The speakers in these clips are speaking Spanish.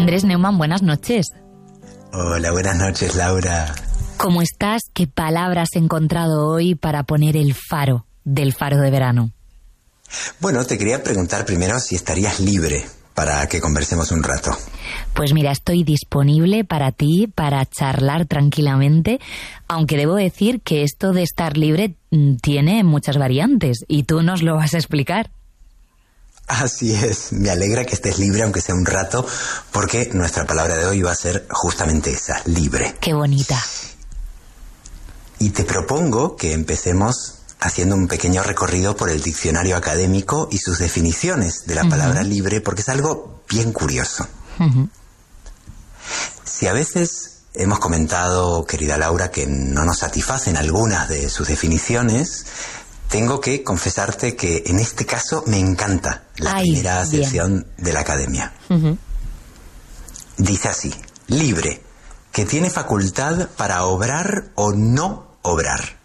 Andrés Neumann, buenas noches. Hola, buenas noches, Laura. ¿Cómo estás? ¿Qué palabra has encontrado hoy para poner el faro del faro de verano? Bueno, te quería preguntar primero si estarías libre para que conversemos un rato. Pues mira, estoy disponible para ti, para charlar tranquilamente, aunque debo decir que esto de estar libre tiene muchas variantes y tú nos lo vas a explicar. Así es, me alegra que estés libre aunque sea un rato, porque nuestra palabra de hoy va a ser justamente esa, libre. ¡Qué bonita! Y te propongo que empecemos haciendo un pequeño recorrido por el diccionario académico y sus definiciones de la palabra libre, porque es algo bien curioso. Si a veces hemos comentado, querida Laura, que no nos satisfacen algunas de sus definiciones, tengo que confesarte que en este caso me encanta la primera acepción de la academia. Dice así: libre, que tiene facultad para obrar o no obrar.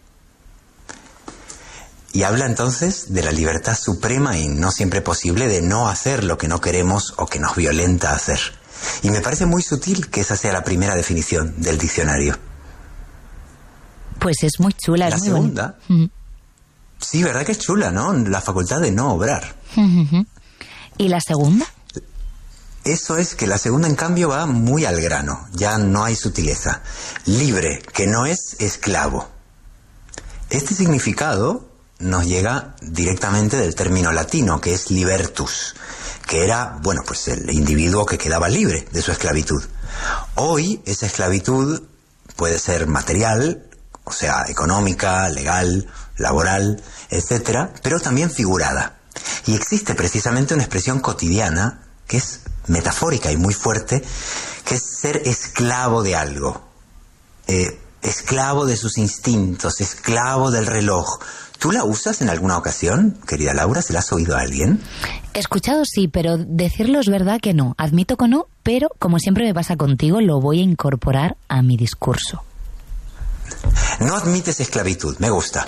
Y habla entonces de la libertad suprema y no siempre posible de no hacer lo que no queremos o que nos violenta hacer. Y me parece muy sutil que esa sea la primera definición del diccionario. Pues es muy chula, la es muy segunda, bonita. Sí, ¿verdad que es chula, no? La facultad de no obrar. ¿Y la segunda? Eso es que la segunda, en cambio, va muy al grano. Ya no hay sutileza. Libre, que no es esclavo. Este significado nos llega directamente del término latino, que es libertus, que era, bueno, pues el individuo que quedaba libre de su esclavitud. Hoy esa esclavitud puede ser material, o sea, económica, legal, laboral, etcétera, pero también figurada. Y existe precisamente una expresión cotidiana que es metafórica y muy fuerte, que es ser esclavo de algo. Esclavo de sus instintos, esclavo del reloj. ¿Tú la usas en alguna ocasión, querida Laura? ¿Se la has oído a alguien? He escuchado sí, pero decirlo es verdad que no. Admito que no, pero como siempre me pasa contigo, lo voy a incorporar a mi discurso. No admites esclavitud, me gusta.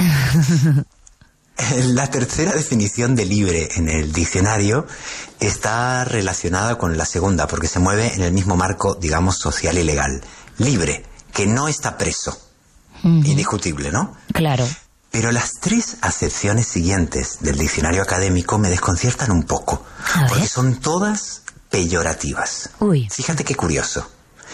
La tercera definición de libre en el diccionario está relacionada con la segunda, porque se mueve en el mismo marco, digamos, social y legal. Libre, que no está preso. Indiscutible, ¿no? Claro. Pero las tres acepciones siguientes del diccionario académico me desconciertan un poco, porque son todas peyorativas. Fíjate qué curioso.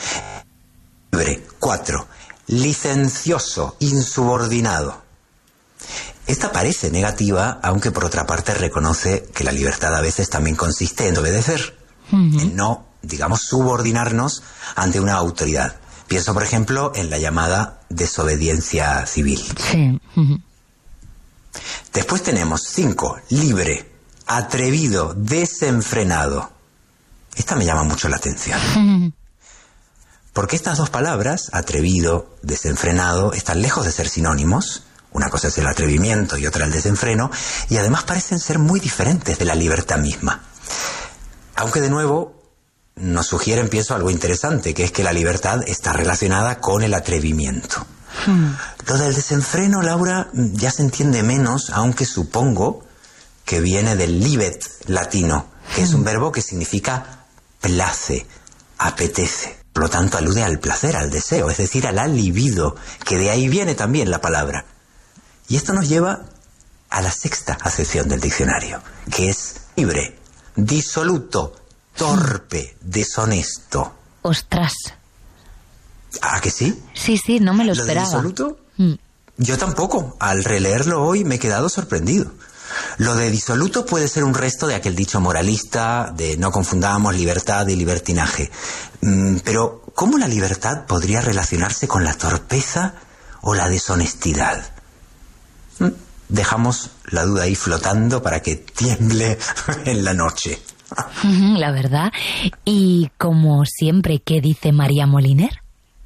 Libre, 4. Licencioso, insubordinado. Esta parece negativa, aunque por otra parte reconoce que la libertad a veces también consiste en obedecer, en no, digamos, subordinarnos ante una autoridad. Pienso, por ejemplo, en la llamada desobediencia civil. Sí. Después tenemos 5, libre, atrevido, desenfrenado. Esta me llama mucho la atención. Porque estas dos palabras, atrevido, desenfrenado, están lejos de ser sinónimos. Una cosa es el atrevimiento y otra el desenfreno, y además parecen ser muy diferentes de la libertad misma. Aunque de nuevo nos sugieren, pienso, algo interesante, que es que la libertad está relacionada con el atrevimiento. Lo del desenfreno, Laura, ya se entiende menos, aunque supongo que viene del libet latino, que es un verbo que significa place, apetece. Por lo tanto, alude al placer, al deseo, es decir, a la libido, que de ahí viene también la palabra. Y esto nos lleva a la sexta acepción del diccionario, que es libre, disoluto, torpe, deshonesto. ¡Ostras! ¿Ah, que sí? Sí, no me lo esperaba. ¿Lo de disoluto? Yo tampoco. Al releerlo hoy me he quedado sorprendido. Lo de disoluto puede ser un resto de aquel dicho moralista de no confundamos libertad y libertinaje. Pero, ¿cómo la libertad podría relacionarse con la torpeza o la deshonestidad? Dejamos la duda ahí flotando para que tiemble en la noche. La verdad. Y como siempre, ¿qué dice María Moliner?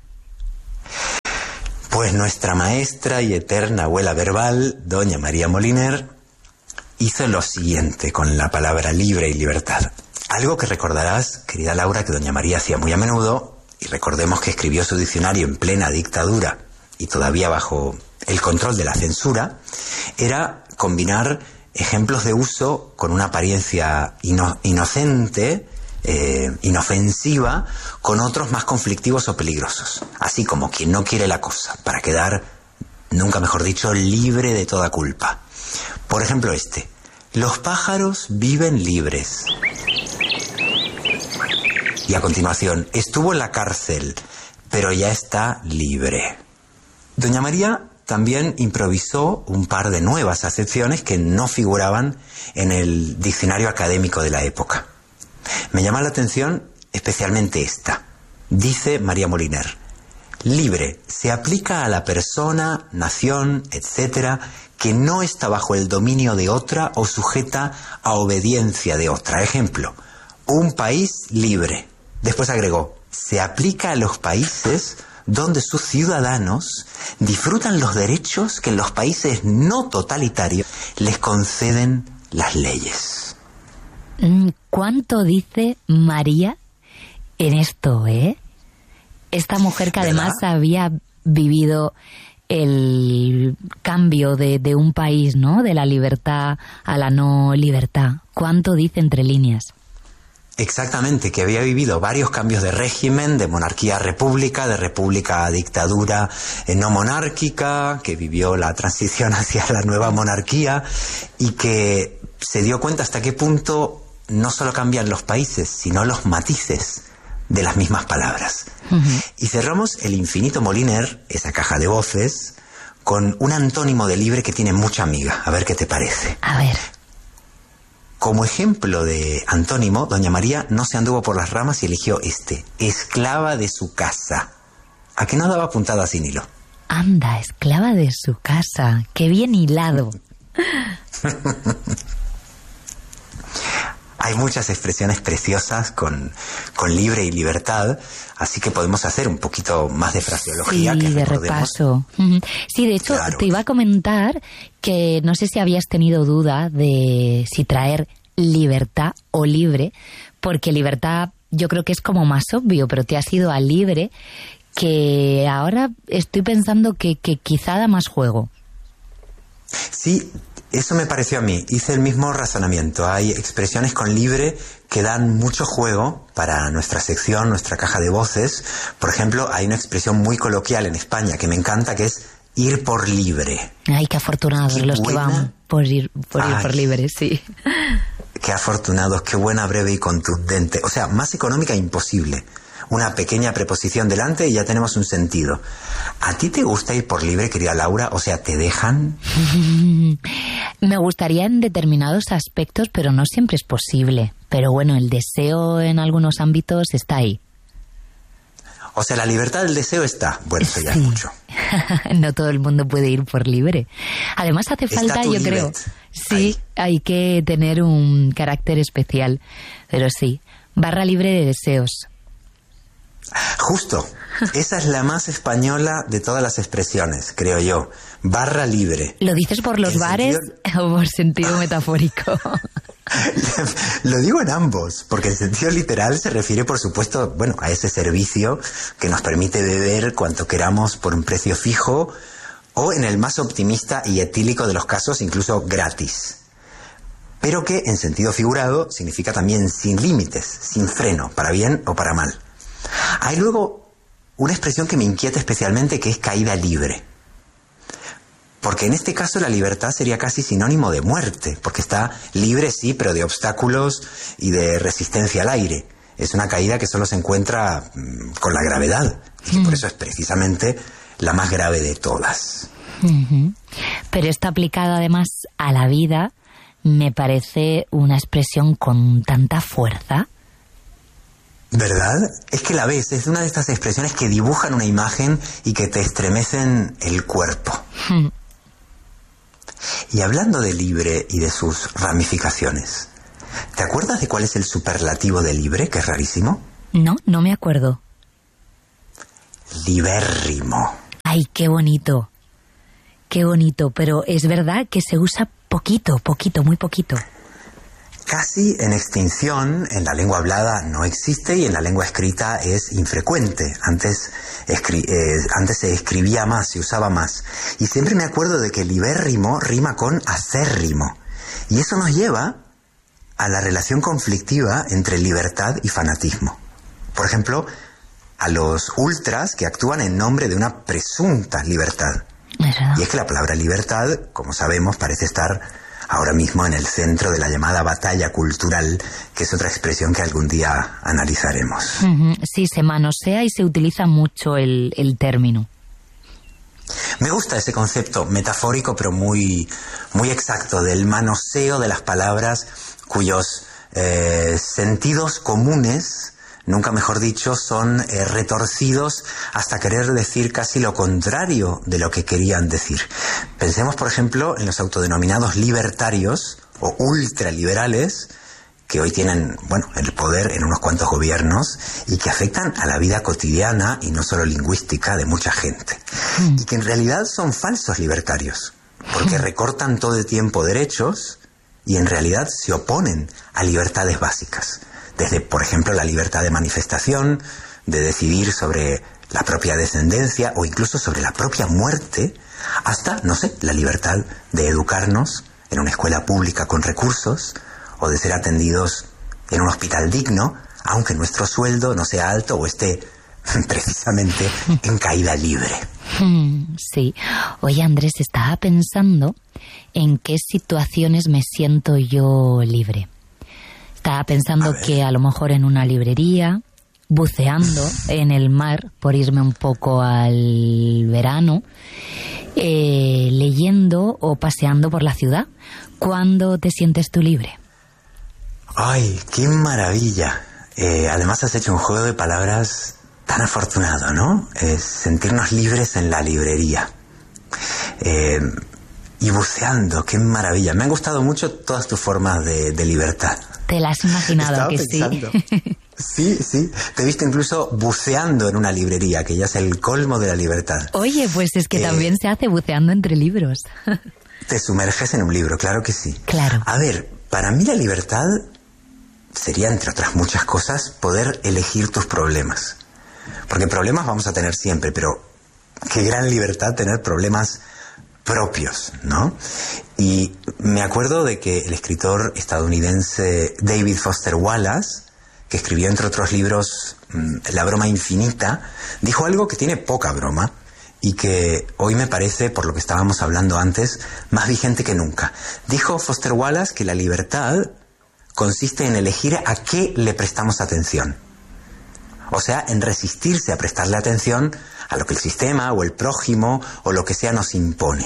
Pues nuestra maestra y eterna abuela verbal, doña María Moliner, hizo lo siguiente con la palabra libre y libertad. Algo que recordarás, querida Laura, que doña María hacía muy a menudo, y recordemos que escribió su diccionario en plena dictadura y todavía bajo el control de la censura, era combinar ejemplos de uso con una apariencia inocente, inofensiva con otros más conflictivos o peligrosos, así como quien no quiere la cosa, para quedar, nunca mejor dicho, libre de toda culpa. Por ejemplo los pájaros viven libres. Y a continuación, estuvo en la cárcel, pero ya está libre. Doña María también improvisó un par de nuevas acepciones que no figuraban en el diccionario académico de la época. Me llama la atención especialmente esta. Dice María Moliner: libre se aplica a la persona, nación, etcétera, que no está bajo el dominio de otra o sujeta a obediencia de otra. Ejemplo, un país libre. Después agregó: se aplica a los países donde sus ciudadanos disfrutan los derechos que en los países no totalitarios les conceden las leyes. ¿Cuánto dice María en esto, Esta mujer que además había vivido el cambio de un país, ¿no? De la libertad a la no libertad. ¿Cuánto dice entre líneas? Exactamente, que había vivido varios cambios de régimen, de monarquía a república, de república a dictadura no monárquica, que vivió la transición hacia la nueva monarquía y que se dio cuenta hasta qué punto no solo cambian los países, sino los matices de las mismas palabras. Y cerramos el infinito Moliner, esa caja de voces, con un antónimo de libre que tiene mucha amiga. A ver qué te parece. A ver. Como ejemplo de antónimo, doña María no se anduvo por las ramas y eligió esclava de su casa. ¿A qué no daba puntada sin hilo? Anda, esclava de su casa. Qué bien hilado. Hay muchas expresiones preciosas con libre y libertad, así que podemos hacer un poquito más de fraseología. Sí, que de recordemos. repaso. Sí, de hecho, Claro. Te iba a comentar que no sé si habías tenido duda de si traer libertad o libre, porque libertad yo creo que es como más obvio, pero te has ido a libre, que ahora estoy pensando que quizá da más juego. Sí, eso me pareció a mí. Hice el mismo razonamiento. Hay expresiones con libre que dan mucho juego para nuestra sección, nuestra caja de voces. Por ejemplo, hay una expresión muy coloquial en España que me encanta, que es ir por libre. Ay, qué afortunados Qué los buena. que van por ir por libre, sí. Qué afortunados, qué buena, breve y contundente. O sea, más económica imposible. Una pequeña preposición delante y ya tenemos un sentido. ¿A ti te gusta ir por libre, querida Laura? O sea, ¿te dejan? Me gustaría en determinados aspectos, pero no siempre es posible. Pero bueno, el deseo en algunos ámbitos está ahí. O sea, la libertad del deseo está. Bueno, eso ya Sí. es mucho. No todo el mundo puede ir por libre. Además hace Está falta, tu yo creo. libet. Sí, hay que tener un carácter especial. Pero sí, barra libre de deseos. Justo. Esa es la más española de todas las expresiones, creo yo. Barra libre. ¿Lo dices por los En bares o por sentido metafórico? Lo digo en ambos, porque en sentido literal se refiere, por supuesto, bueno, a ese servicio que nos permite beber cuanto queramos por un precio fijo, o en el más optimista y etílico de los casos, incluso gratis. Pero que en sentido figurado significa también sin límites, sin freno, para bien o para mal. Hay luego una expresión que me inquieta especialmente, que es caída libre. Porque en este caso la libertad sería casi sinónimo de muerte, porque está libre, sí, pero de obstáculos y de resistencia al aire. Es una caída que solo se encuentra con la gravedad, y por eso es precisamente la más grave de todas. Pero esto aplicado además a la vida me parece una expresión con tanta fuerza. ¿Verdad? Es que la ves, es una de estas expresiones que dibujan una imagen y que te estremecen el cuerpo. Y hablando de libre y de sus ramificaciones, ¿te acuerdas de cuál es el superlativo de libre, que es rarísimo? No me acuerdo. Libérrimo. Ay, qué bonito. Qué bonito, pero es verdad que se usa poquito, muy poquito. Casi en extinción, en la lengua hablada no existe y en la lengua escrita es infrecuente. Antes se escribía más, se usaba más. Y siempre me acuerdo de que libérrimo rima con acérrimo. Y eso nos lleva a la relación conflictiva entre libertad y fanatismo. Por ejemplo, a los ultras que actúan en nombre de una presunta libertad. Y es que la palabra libertad, como sabemos, parece estar ahora mismo en el centro de la llamada batalla cultural, que es otra expresión que algún día analizaremos. Sí, se manosea y se utiliza mucho el término. Me gusta ese concepto metafórico, pero muy, muy exacto, del manoseo de las palabras cuyos sentidos comunes, nunca mejor dicho, son retorcidos hasta querer decir casi lo contrario de lo que querían decir. Pensemos, por ejemplo, en los autodenominados libertarios o ultraliberales, que hoy tienen, el poder en unos cuantos gobiernos y que afectan a la vida cotidiana y no solo lingüística de mucha gente. Y que en realidad son falsos libertarios, porque recortan todo el tiempo derechos y en realidad se oponen a libertades básicas. Desde, por ejemplo, la libertad de manifestación, de decidir sobre la propia descendencia o incluso sobre la propia muerte, hasta, la libertad de educarnos en una escuela pública con recursos o de ser atendidos en un hospital digno, aunque nuestro sueldo no sea alto o esté precisamente en caída libre. Sí. Oye, Andrés, estaba pensando en qué situaciones me siento yo libre. Estaba pensando que a lo mejor en una librería, buceando en el mar, por irme un poco al verano, leyendo o paseando por la ciudad. ¿Cuándo te sientes tú libre? ¡Ay, qué maravilla! Además has hecho un juego de palabras tan afortunado, ¿no? Sentirnos libres en la librería. Y buceando, qué maravilla. Me han gustado mucho todas tus formas de libertad. Te la has imaginado. Estaba que pensando. Sí. Sí. Te he visto incluso buceando en una librería, que ya es el colmo de la libertad. Oye, pues es que también se hace buceando entre libros. Te sumerges en un libro, claro que sí. Claro. A ver, para mí la libertad sería, entre otras muchas cosas, poder elegir tus problemas. Porque problemas vamos a tener siempre, pero qué gran libertad tener problemas propios, ¿no? Y me acuerdo de que el escritor estadounidense David Foster Wallace, que escribió entre otros libros La broma infinita, dijo algo que tiene poca broma y que hoy me parece, por lo que estábamos hablando antes, más vigente que nunca. Dijo Foster Wallace que la libertad consiste en elegir a qué le prestamos atención. O sea, en resistirse a prestarle atención a lo que el sistema o el prójimo o lo que sea nos impone.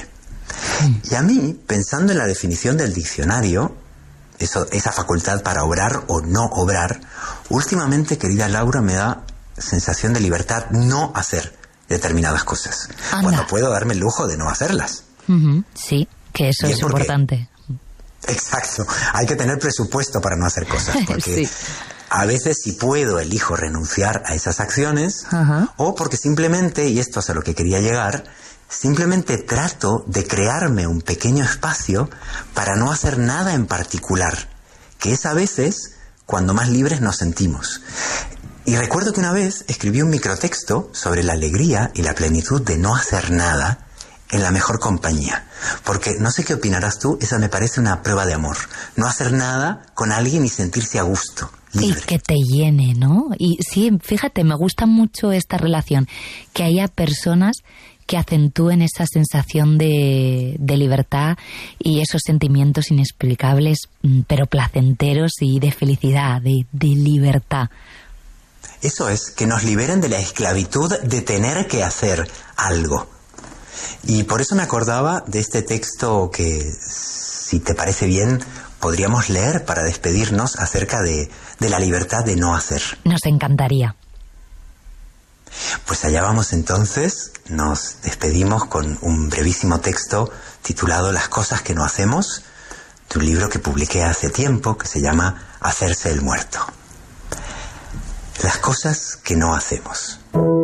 Y a mí, pensando en la definición del diccionario, esa facultad para obrar o no obrar, últimamente, querida Laura, me da sensación de libertad no hacer determinadas cosas. Anda. Cuando puedo darme el lujo de no hacerlas. Sí, que eso es importante. Exacto. Hay que tener presupuesto para no hacer cosas, porque... Sí. A veces, si puedo, elijo renunciar a esas acciones, o porque simplemente, y esto es a lo que quería llegar, simplemente trato de crearme un pequeño espacio para no hacer nada en particular, que es a veces cuando más libres nos sentimos. Y recuerdo que una vez escribí un microtexto sobre la alegría y la plenitud de no hacer nada en la mejor compañía. Porque, no sé qué opinarás tú, esa me parece una prueba de amor. No hacer nada con alguien y sentirse a gusto. Libre. Y que te llene, ¿no? Y sí, fíjate, me gusta mucho esta relación, que haya personas que acentúen esa sensación de libertad y esos sentimientos inexplicables, pero placenteros y de felicidad, de libertad. Eso es, que nos liberen de la esclavitud de tener que hacer algo. Y por eso me acordaba de este texto que, si te parece bien, podríamos leer para despedirnos acerca de la libertad de no hacer. Nos encantaría. Pues allá vamos entonces. Nos despedimos con un brevísimo texto titulado Las cosas que no hacemos, de un libro que publiqué hace tiempo que se llama Hacerse el muerto. Las cosas que no hacemos.